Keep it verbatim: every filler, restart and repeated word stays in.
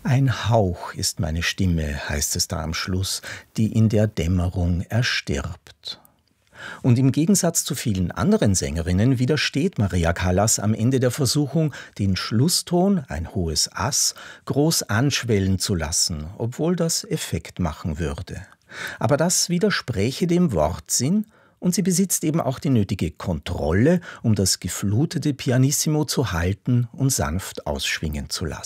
Ein Hauch ist meine Stimme, heißt es da am Schluss, die in der Dämmerung erstirbt. Und im Gegensatz zu vielen anderen Sängerinnen widersteht Maria Callas am Ende der Versuchung, den Schlusston, ein hohes Ass, groß anschwellen zu lassen, obwohl das Effekt machen würde. Aber das widerspräche dem Wortsinn, und sie besitzt eben auch die nötige Kontrolle, um das geflutete Pianissimo zu halten und sanft ausschwingen zu lassen.